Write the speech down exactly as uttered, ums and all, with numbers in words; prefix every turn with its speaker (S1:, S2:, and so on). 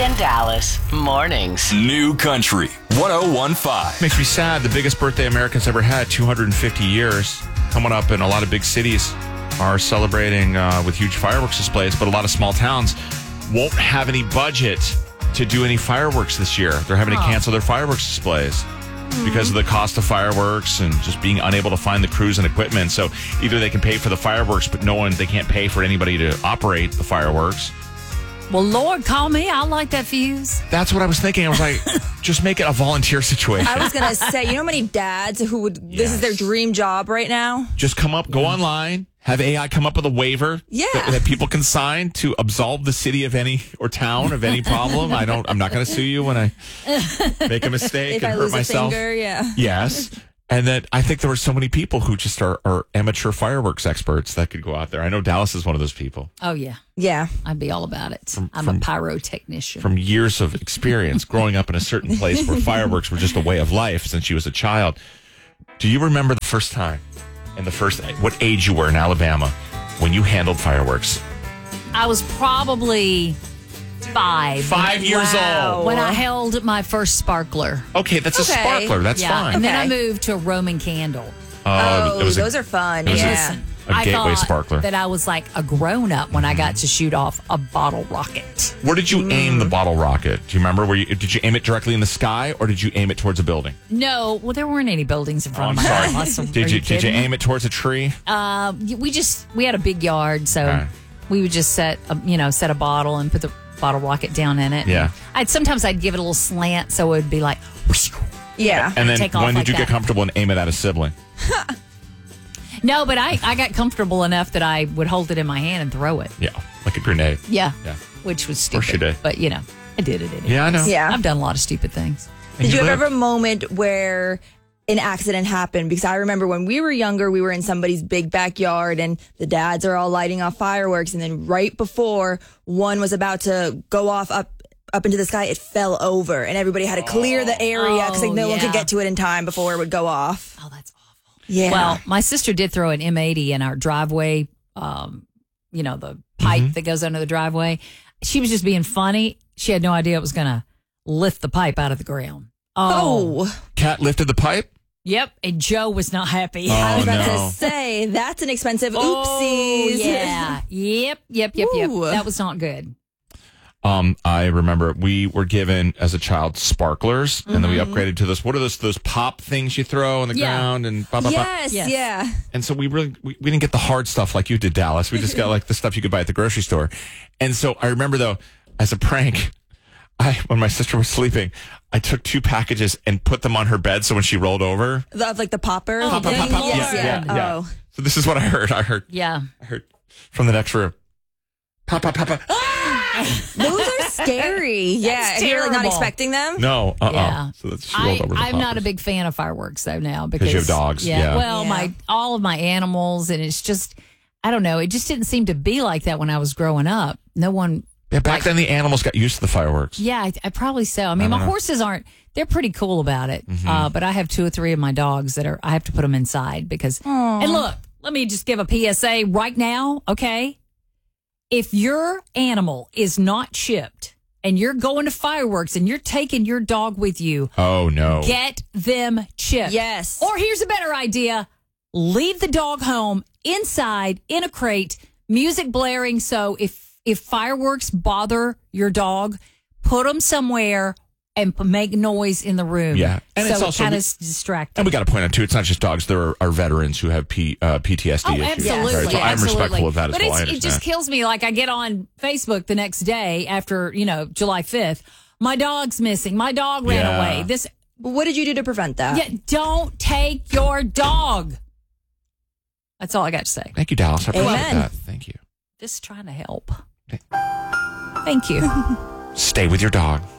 S1: and Dallas mornings.
S2: New Country one oh one point five.
S3: Makes me sad. The biggest birthday America's ever had, two hundred fifty years, coming up, in a lot of big cities are celebrating uh, with huge fireworks displays, but a lot of small towns won't have any budget to do any fireworks this year. They're having oh. to cancel their fireworks displays mm. because of the cost of fireworks and just being unable to find the crews and equipment. So either they can pay for the fireworks, but no one, they can't pay for anybody to operate the fireworks.
S4: Well, Lord, call me. I like that fuse.
S3: That's what I was thinking. I was like, just make it a volunteer situation.
S5: I was going to say, you know how many dads who would, yes. this is their dream job right now?
S3: Just come up, go online, have A I come up with a waiver
S5: yeah.
S3: that, that people can sign to absolve the city of any, or town of any problem. I don't, I'm not going to sue you when I make a mistake
S5: if
S3: and
S5: I
S3: hurt
S5: lose
S3: myself.
S5: A finger, yeah.
S3: Yes. And that I think there were so many people who just are, are amateur fireworks experts that could go out there. I know Dallas is one of those people.
S4: Oh, yeah.
S5: Yeah.
S4: I'd be all about it.
S3: From,
S4: I'm
S3: from,
S4: a pyrotechnician.
S3: From years of experience growing up in a certain place where fireworks were just a way of life since she was a child. Do you remember the first time and the first, what age you were in Alabama when you handled fireworks?
S4: I was probably five.
S3: Five years
S5: wow.
S3: old.
S4: When I held my first sparkler.
S3: Okay, that's
S5: okay.
S3: a sparkler. That's
S4: yeah.
S3: fine.
S4: And
S5: okay.
S4: then I moved to a Roman candle.
S3: Uh,
S5: oh,
S3: it was
S5: those
S3: a,
S5: are fun.
S3: it was
S5: Yeah.
S4: Listen,
S3: a, a
S4: I
S3: gateway
S4: thought
S3: sparkler.
S4: that I was like a grown-up when I got to shoot off a bottle rocket.
S3: Where did you
S5: Mm.
S3: aim the bottle rocket? Do you remember? Where you, did you aim it directly in the sky, or did you aim it towards a building?
S4: No, well, there weren't any buildings in front
S3: Oh,
S4: of my
S3: I'm
S4: house.
S3: sorry.
S4: Are
S3: Did you, did you
S4: kidding?
S3: aim it towards a tree?
S4: Uh, we just we had a big yard, so
S3: Okay.
S4: we would just set a, you know set a bottle and put the bottle rocket down in it.
S3: Yeah.
S4: I'd sometimes I'd give it a little slant, so it would be like, whoosh,
S5: Yeah.
S3: And then
S4: take off
S3: when did
S4: like
S3: you
S4: that.
S3: get comfortable and aim it at a sibling?
S4: No, but I, I got comfortable enough that I would hold it in my hand and throw it.
S3: Yeah, like a grenade.
S4: Yeah.
S3: Yeah.
S4: Which was
S3: course
S4: stupid.
S3: you did.
S4: But, you know, I did it anyway.
S3: Yeah, I know.
S5: Yeah.
S4: I've done a lot of stupid things.
S3: And
S5: Did you
S3: lived.
S5: ever have a moment where an accident happened? Because I remember when we were younger, we were in somebody's big backyard and the dads are all lighting off fireworks. And then right before one was about to go off up up into the sky, it fell over and everybody had to clear the area because like,
S4: Oh,
S5: no one
S4: yeah.
S5: could get to it in time before it would go off.
S4: Oh, that's awful.
S5: Yeah.
S4: Well, my sister did throw an M eighty in our driveway, um, you know, the pipe
S3: Mm-hmm.
S4: that goes under the driveway. She was just being funny. She had no idea it was going to lift the pipe out of the ground. Oh.
S5: oh,
S3: Cat lifted the pipe?
S4: Yep. And Joe was not happy.
S3: Oh,
S5: I was about
S3: no.
S5: to say, that's an expensive
S4: Oh,
S5: oopsies.
S4: yeah. Yep. Yep. Yep. Yep.
S5: Ooh.
S4: That was not good.
S3: Um, I remember we were given as a child sparklers, and then we upgraded to those. What are those? Those pop things you throw on the
S4: Yeah.
S3: ground and blah, blah, blah.
S5: Yes,
S4: Yes.
S5: yeah.
S3: And so we really we, we didn't get the hard stuff like you did, Dallas. We just got like the stuff you could buy at the grocery store. And so I remember though, as a prank, I when my sister was sleeping, I took two packages and put them on her bed. So when she rolled over,
S5: The, like the popper.
S4: Oh,
S3: pop, pop, pop, pop.
S5: Yes,
S3: Yeah, yeah, yeah.
S5: Oh.
S3: So this is what I heard. I heard.
S4: Yeah.
S3: I heard from the next room. Pop, pop, pop, pop.
S5: Those are scary. Yeah.
S4: That's
S5: And you're like not
S4: terrible.
S5: expecting them.
S3: No, uh, uh
S4: Yeah.
S3: So that's she rolled
S4: I,
S3: over. The
S4: I'm not a
S3: poppers.
S4: big fan of fireworks though now because
S3: you have dogs, yeah.
S4: Well,
S5: Yeah.
S4: my all of my animals, and it's just I don't know. It just didn't seem to be like that when I was growing up. No one.
S3: Yeah, back
S4: like-
S3: then the animals got used to the fireworks.
S4: Yeah, I, I probably so. I mean,
S3: I
S4: my
S3: don't know.
S4: horses aren't. They're pretty cool about it.
S3: Mm-hmm.
S4: Uh, but I have two or three of my dogs that are. I have to put them inside because. And look, let me just give a P S A right now. Okay, if your animal is not chipped and you're going to fireworks and you're taking your dog with you,
S3: Oh no.
S4: get them chipped.
S5: Yes.
S4: Or here's a better idea. Leave the dog home inside in a crate, music blaring. So if, if fireworks bother your dog, put them somewhere and p- make noise in the room.
S3: Yeah. And
S4: so
S3: it's also-
S4: it kind of distracting.
S3: And we got to point out too, it's not just dogs. There are, are veterans who have P, uh, P T S D
S4: Oh,
S3: issues.
S4: absolutely.
S3: Right? So I'm
S4: absolutely.
S3: respectful of that as
S4: but
S3: well. I
S4: it's, it just
S3: understand.
S4: kills me. Like I get on Facebook the next day after, you know, July fifth. My dog's missing. My dog ran
S3: Yeah.
S4: away. This,
S5: What did you do to prevent that?
S4: yeah, don't take your dog. That's all I got to say.
S3: Thank you, Dallas. I appreciate
S5: Amen.
S3: that. Thank you.
S4: Just trying to help. Thank you.
S3: Stay with your dog.